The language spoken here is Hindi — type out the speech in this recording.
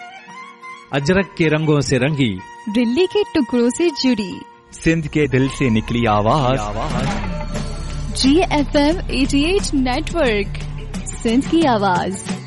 अजरक के रंगों से रंगी, दिल्ली के टुकड़ों से जुड़ी, सिंध के दिल से निकली आवाज। GFM 88 नेटवर्क, सिंध की आवाज।